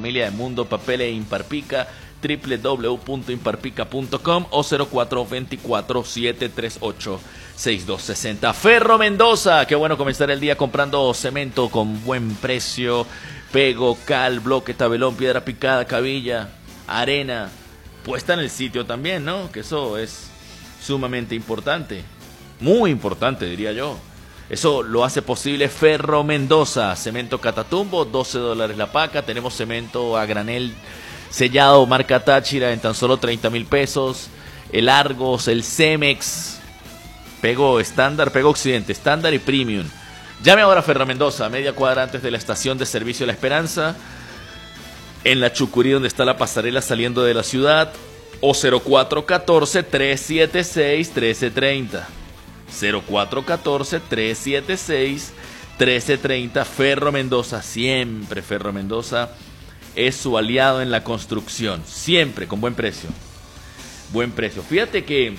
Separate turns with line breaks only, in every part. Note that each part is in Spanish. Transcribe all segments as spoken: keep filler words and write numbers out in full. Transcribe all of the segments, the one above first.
familia de Mundo Papel e Imparpica, doble u doble u doble u punto imparpica punto com o cero cuatro dos cuatro, siete tres ocho, seis dos seis cero. Ferro Mendoza, qué bueno comenzar el día comprando cemento con buen precio. Pego, cal, bloque, tabelón, piedra picada, cabilla, arena, puesta en el sitio también, ¿no? Que eso es sumamente importante, muy importante diría yo. Eso lo hace posible Ferro Mendoza. Cemento Catatumbo, doce dólares la paca. Tenemos cemento a granel sellado marca Táchira en tan solo treinta mil pesos. El Argos, el Cemex, Pego estándar, Pego Occidente, estándar y premium. Llame ahora a Ferro Mendoza, media cuadra antes de la estación de servicio La Esperanza, en la Chucurí, donde está la pasarela saliendo de la ciudad, o cero cuatro uno cuatro, tres siete seis, uno tres tres cero. cero cuatro uno cuatro, tres siete seis, uno tres tres cero. Ferro Mendoza, siempre Ferro Mendoza es su aliado en la construcción, siempre con buen precio. Buen precio. Fíjate que,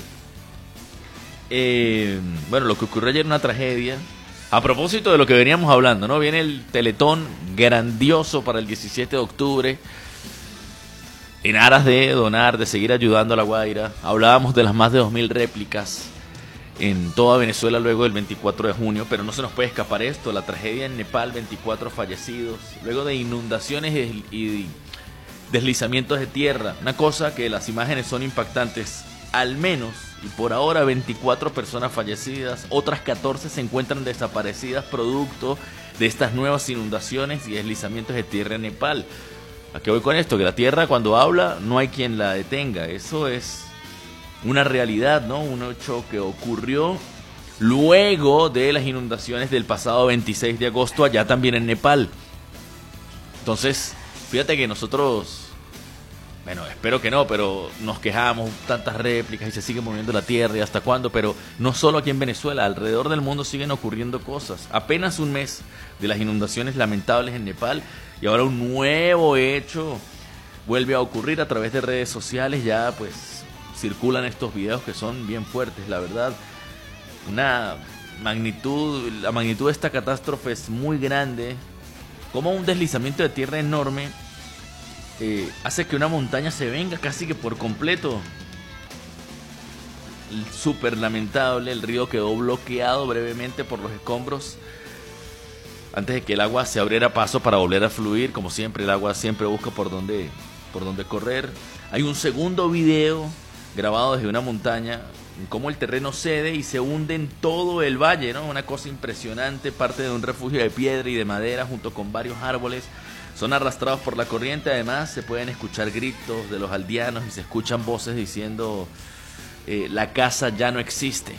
eh, bueno, lo que ocurrió ayer, una tragedia. A propósito de lo que veníamos hablando, ¿no? Viene el Teletón grandioso para el diecisiete de octubre, en aras de donar, de seguir ayudando a La Guaira. Hablábamos de las más de dos mil réplicas en toda Venezuela luego del veinticuatro de junio, pero no se nos puede escapar esto, la tragedia en Nepal, veinticuatro fallecidos, luego de inundaciones y deslizamientos de tierra, una cosa que las imágenes son impactantes, al menos, y por ahora veinticuatro personas fallecidas, otras catorce se encuentran desaparecidas producto de estas nuevas inundaciones y deslizamientos de tierra en Nepal. ¿A qué voy con esto? Que la tierra cuando habla no hay quien la detenga, eso es una realidad, ¿no? Un hecho que ocurrió luego de las inundaciones del pasado veintiséis de agosto allá también en Nepal. Entonces, fíjate que nosotros, bueno, espero que no, pero nos quejamos, tantas réplicas y se sigue moviendo la tierra y hasta cuándo, pero no solo aquí en Venezuela, alrededor del mundo siguen ocurriendo cosas. Apenas un mes de las inundaciones lamentables en Nepal y ahora un nuevo hecho vuelve a ocurrir a través de redes sociales. Ya pues circulan estos videos que son bien fuertes, la verdad. Una magnitud, la magnitud de esta catástrofe es muy grande. Como un deslizamiento de tierra enorme eh, hace que una montaña se venga casi que por completo. Súper lamentable, el río quedó bloqueado brevemente por los escombros antes de que el agua se abriera paso para volver a fluir. Como siempre, el agua siempre busca por dónde, por dónde correr. Hay un segundo video grabado desde una montaña, cómo el terreno cede y se hunde en todo el valle, ¿no? Una cosa impresionante, parte de un refugio de piedra y de madera junto con varios árboles. Son arrastrados por la corriente, además se pueden escuchar gritos de los aldeanos y se escuchan voces diciendo eh, la casa ya no existe.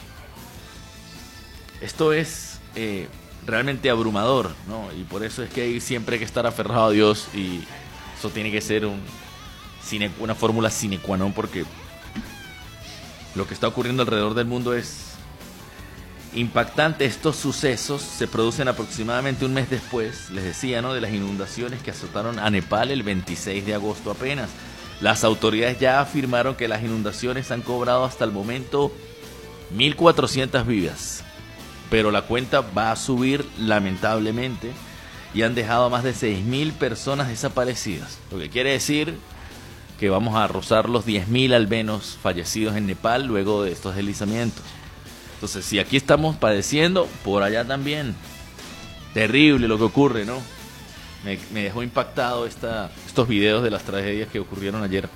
Esto es eh, realmente abrumador, ¿no? Y por eso es que hay siempre que estar aferrado a Dios, y eso tiene que ser un, una fórmula sine qua non, porque lo que está ocurriendo alrededor del mundo es impactante. Estos sucesos se producen aproximadamente un mes después, les decía, ¿no?, de las inundaciones que azotaron a Nepal el veintiséis de agosto apenas. Las autoridades ya afirmaron que las inundaciones han cobrado hasta el momento mil cuatrocientas vidas, pero la cuenta va a subir lamentablemente y han dejado a más de seis mil personas desaparecidas, lo que quiere decir que vamos a rozar los diez mil al menos fallecidos en Nepal luego de estos deslizamientos. Entonces, si aquí estamos padeciendo, por allá también. Terrible lo que ocurre, ¿no? Me, me dejó impactado esta, estos videos de las tragedias que ocurrieron ayer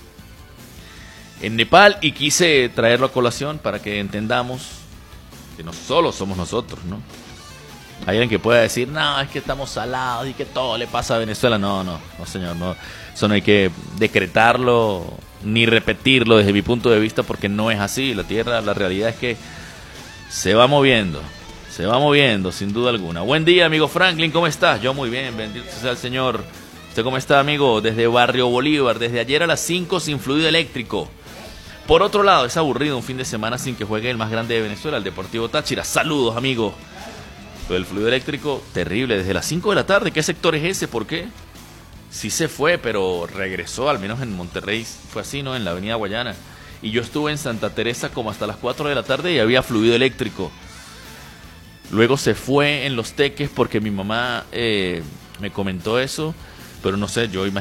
en Nepal, y quise traerlo a colación para que entendamos que no solo somos nosotros, ¿no? Hay alguien que pueda decir, no, es que estamos salados y que todo le pasa a Venezuela. No, no, no señor, no. Eso no hay que decretarlo ni repetirlo desde mi punto de vista, porque no es así. La tierra, la realidad es que se va moviendo, se va moviendo sin duda alguna. Buen día, amigo Franklin, ¿cómo estás? Yo muy bien, bendito sea el Señor. ¿Usted cómo está, amigo? Desde Barrio Bolívar, desde ayer a las cinco sin fluido eléctrico. Por otro lado, es aburrido un fin de semana sin que juegue el más grande de Venezuela, el Deportivo Táchira. Saludos, amigo. Lo del fluido eléctrico, terrible, desde las cinco de la tarde. ¿Qué sector es ese? ¿Por qué? Sí se fue, pero regresó, al menos en Monterrey fue así, ¿no? En la avenida Guayana. Y yo estuve en Santa Teresa como hasta las cuatro de la tarde y había fluido eléctrico. Luego se fue en Los Teques porque mi mamá eh, me comentó eso, pero no sé, yo imagino